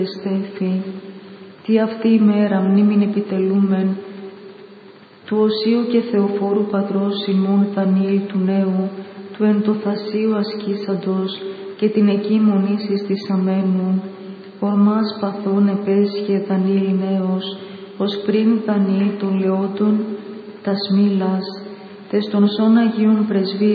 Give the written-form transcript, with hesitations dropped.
στέφη, τι αυτή η μέρα μνήμην επιτελούμεν, του Οσίου και Θεοφόρου πατρός ημών Δανιήλ του νέου, του εν το θασίου ασκήσαντος και την εκείμονης εις της αμένου, ορμάς παθών επέσχε Δανιήλ νέος, ως πριν Δανιήλ των λεότων, τας μήλας, τες των σών Αγίων πρεσβείων